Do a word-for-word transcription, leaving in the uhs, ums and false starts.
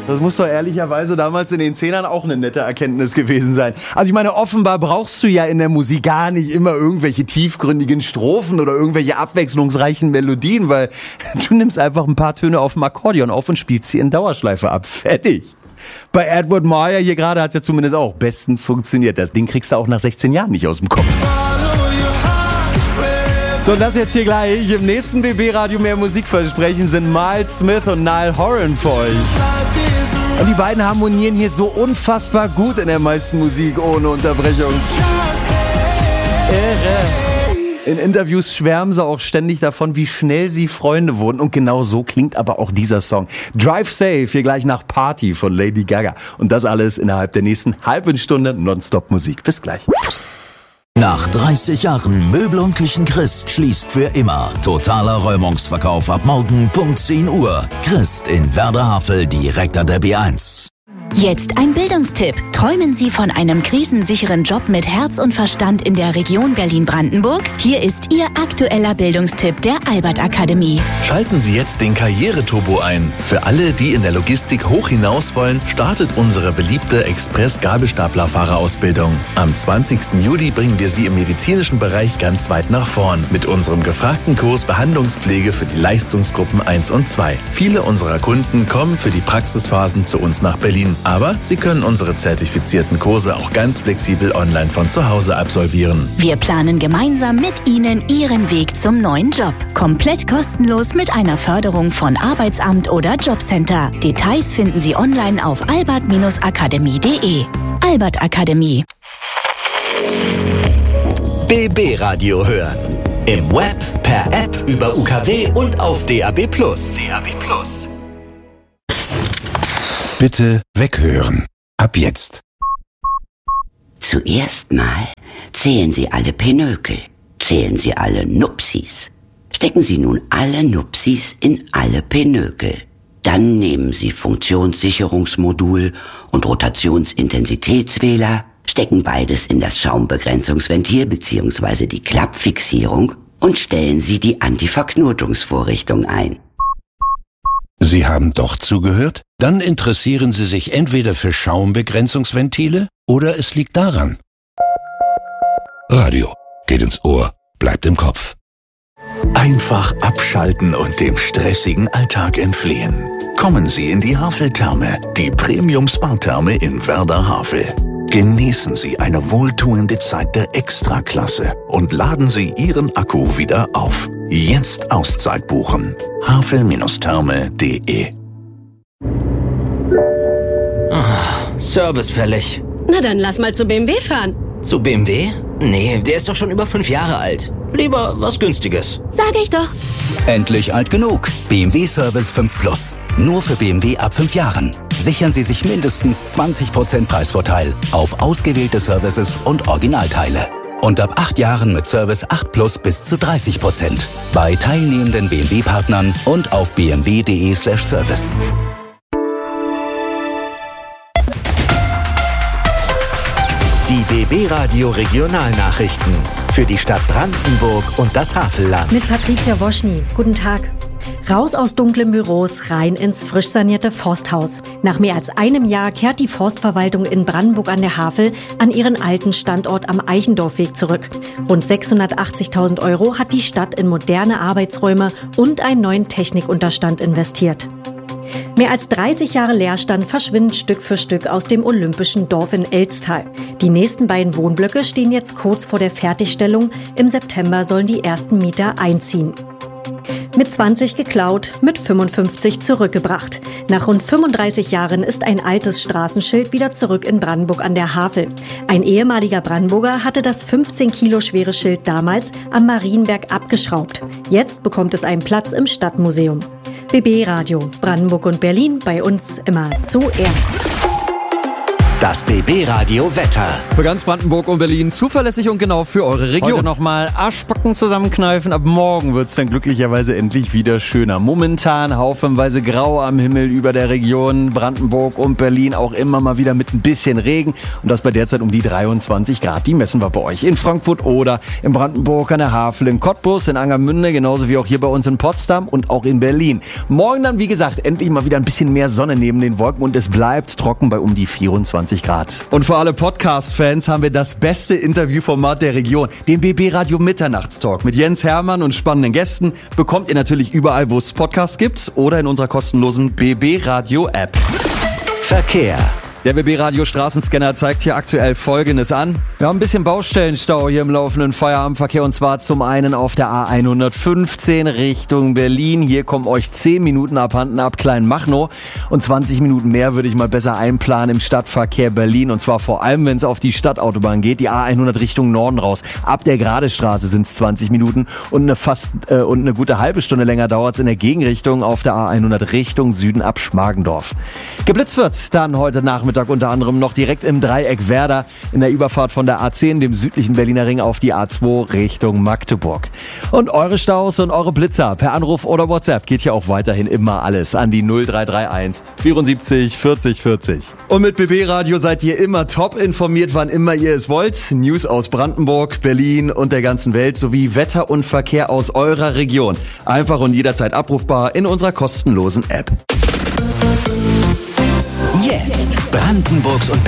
Das muss doch ehrlicherweise damals in den Zehnern auch eine nette Erkenntnis gewesen sein. Also ich meine, offenbar brauchst du ja in der Musik gar nicht immer irgendwelche tiefgründigen Strophen oder irgendwelche abwechslungsreichen Melodien, weil du nimmst einfach ein paar Töne auf dem Akkordeon auf und spielst sie in Dauerschleife ab. Fertig. Bei Edward Meyer hier gerade hat es ja zumindest auch bestens funktioniert. Das Ding kriegst du auch nach sechzehn Jahren nicht aus dem Kopf. So, und das jetzt hier gleich. Im nächsten B B-Radio mehr Musikversprechen sind Miles Smith und Niall Horan für euch. Und die beiden harmonieren hier so unfassbar gut in der meisten Musik ohne Unterbrechung. Irre. In Interviews schwärmen sie auch ständig davon, wie schnell sie Freunde wurden. Und genau so klingt aber auch dieser Song. Drive Safe, hier gleich nach Party von Lady Gaga. Und das alles innerhalb der nächsten halben Stunde Nonstop-Musik. Bis gleich. Nach dreißig Jahren Möbel und Küchen Christ schließt für immer. Totaler Räumungsverkauf ab morgen Punkt zehn Uhr. Christ in Werder-Havel direkt an der B eins. Jetzt ein Bildungstipp. Träumen Sie von einem krisensicheren Job mit Herz und Verstand in der Region Berlin-Brandenburg? Hier ist Ihr aktueller Bildungstipp der Albert Akademie. Schalten Sie jetzt den Karriereturbo ein. Für alle, die in der Logistik hoch hinaus wollen, startet unsere beliebte Express-Gabelstaplerfahrerausbildung. Am zwanzigsten Juli bringen wir Sie im medizinischen Bereich ganz weit nach vorn mit unserem gefragten Kurs Behandlungspflege für die Leistungsgruppen eins und zwei. Viele unserer Kunden kommen für die Praxisphasen zu uns nach Berlin. Aber Sie können unsere zertifizierten Kurse auch ganz flexibel online von zu Hause absolvieren. Wir planen gemeinsam mit Ihnen Ihren Weg zum neuen Job. Komplett kostenlos mit einer Förderung von Arbeitsamt oder Jobcenter. Details finden Sie online auf albert akademie punkt de. Albert Akademie. B B-Radio hören. Im Web, per App, über U K W und auf D A B plus. D A B plus. Bitte weghören. Ab jetzt. Zuerst mal zählen Sie alle Pinökel. Zählen Sie alle Nupsis. Stecken Sie nun alle Nupsis in alle Pinökel. Dann nehmen Sie Funktionssicherungsmodul und Rotationsintensitätswähler, stecken beides in das Schaumbegrenzungsventil bzw. die Klappfixierung und stellen Sie die Antiverknotungsvorrichtung ein. Sie haben doch zugehört? Dann interessieren Sie sich entweder für Schaumbegrenzungsventile oder es liegt daran. Radio geht ins Ohr, bleibt im Kopf. Einfach abschalten und dem stressigen Alltag entfliehen. Kommen Sie in die Havel-Therme, die Premium-Spa-Therme in Werder-Havel. Genießen Sie eine wohltuende Zeit der Extraklasse und laden Sie Ihren Akku wieder auf. Jetzt Auszeit buchen. havel Therme punkt de. Ah, Service fällig. Na dann lass mal zu B M W fahren. Zu B M W? Nee, der ist doch schon über fünf Jahre alt. Lieber was Günstiges. Sag ich doch. Endlich alt genug. B M W Service fünf Plus. Nur für B M W ab fünf Jahren. Sichern Sie sich mindestens zwanzig Prozent Preisvorteil auf ausgewählte Services und Originalteile. Und ab acht Jahren mit Service acht Plus bis zu dreißig Prozent. Bei teilnehmenden B M W-Partnern und auf b m w punkt de slash service. Die B B-Radio Regionalnachrichten für die Stadt Brandenburg und das Havelland. Mit Patricia Woschny. Guten Tag. Raus aus dunklen Büros, rein ins frisch sanierte Forsthaus. Nach mehr als einem Jahr kehrt die Forstverwaltung in Brandenburg an der Havel an ihren alten Standort am Eichendorfweg zurück. Rund sechshundertachtzigtausend Euro hat die Stadt in moderne Arbeitsräume und einen neuen Technikunterstand investiert. Mehr als dreißig Jahre Leerstand verschwinden Stück für Stück aus dem Olympischen Dorf in Elztal. Die nächsten beiden Wohnblöcke stehen jetzt kurz vor der Fertigstellung. Im September sollen die ersten Mieter einziehen. Mit zwanzig geklaut, mit fünfundfünfzig zurückgebracht. Nach rund fünfunddreißig Jahren ist ein altes Straßenschild wieder zurück in Brandenburg an der Havel. Ein ehemaliger Brandenburger hatte das fünfzehn Kilo schwere Schild damals am Marienberg abgeschraubt. Jetzt bekommt es einen Platz im Stadtmuseum. B B Radio, Brandenburg und Berlin, bei uns immer zuerst. Das B B-Radio Wetter. Für ganz Brandenburg und Berlin zuverlässig und genau für eure Region. Heute nochmal Arschbacken zusammenkneifen. Ab morgen wird es dann glücklicherweise endlich wieder schöner. Momentan haufenweise grau am Himmel über der Region Brandenburg und Berlin. Auch immer mal wieder mit ein bisschen Regen. Und das bei derzeit um die dreiundzwanzig Grad. Die messen wir bei euch in Frankfurt oder in Brandenburg an der Havel, in Cottbus, in Angermünde, genauso wie auch hier bei uns in Potsdam und auch in Berlin. Morgen dann, wie gesagt, endlich mal wieder ein bisschen mehr Sonne neben den Wolken und es bleibt trocken bei um die vierundzwanzig Grad. Und für alle Podcast-Fans haben wir das beste Interviewformat der Region, den B B-Radio Mitternachtstalk mit Jens Hermann und spannenden Gästen. Bekommt ihr natürlich überall, wo es Podcasts gibt oder in unserer kostenlosen B B-Radio-App. Verkehr. Der B B-Radio Straßenscanner zeigt hier aktuell Folgendes an. Wir haben ein bisschen Baustellenstau hier im laufenden Feierabendverkehr und zwar zum einen auf der A hundertfünfzehn Richtung Berlin. Hier kommen euch zehn Minuten abhanden ab Kleinmachnow und zwanzig Minuten mehr würde ich mal besser einplanen im Stadtverkehr Berlin und zwar vor allem, wenn es auf die Stadtautobahn geht, die A hundert Richtung Norden raus. Ab der Gradestraße sind es zwanzig Minuten und eine fast äh, und eine gute halbe Stunde länger dauert es in der Gegenrichtung auf der A hundert Richtung Süden ab Schmargendorf. Geblitzt wird dann heute Nachmittag unter anderem noch direkt im Dreieck Werder in der Überfahrt von der A zehn, dem südlichen Berliner Ring, auf die A zwei Richtung Magdeburg. Und eure Staus und eure Blitzer per Anruf oder WhatsApp geht hier auch weiterhin immer alles an die null drei drei eins vierundsiebzig vierzig vierzig. Und mit B B-Radio seid ihr immer top informiert, wann immer ihr es wollt. News aus Brandenburg, Berlin und der ganzen Welt sowie Wetter und Verkehr aus eurer Region. Einfach und jederzeit abrufbar in unserer kostenlosen App. Jetzt Brandenburgs und